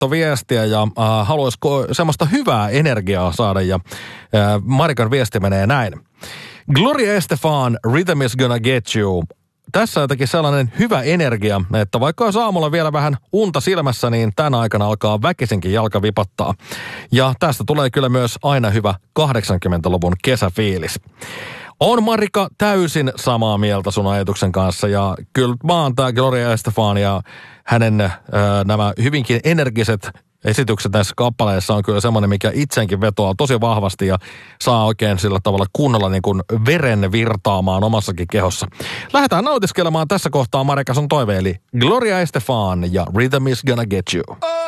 laittoi viestiä ja haluaisiko semmoista hyvää energiaa saada. Ja Marikan viesti menee näin. Gloria Estefan, Rhythm is gonna get you. Tässä on jotenkin sellainen hyvä energia, että vaikka olisi aamulla vielä vähän unta silmässä, niin tänä aikana alkaa väkisinkin jalka vipattaa. Ja tästä tulee kyllä myös aina hyvä 80-luvun kesäfiilis. On Marika täysin samaa mieltä sun ajatuksen kanssa ja kyllä mä oon tää Gloria Estefan ja hänen nämä hyvinkin energiset esitykset näissä kappaleissa on kyllä semmoinen, mikä itsenkin vetoaa tosi vahvasti ja saa oikein sillä tavalla kunnolla niin kuin veren virtaamaan omassakin kehossa. Lähdetään nautiskelemaan tässä kohtaa Marika sun toive, eli Gloria Estefan ja Rhythm is gonna get you.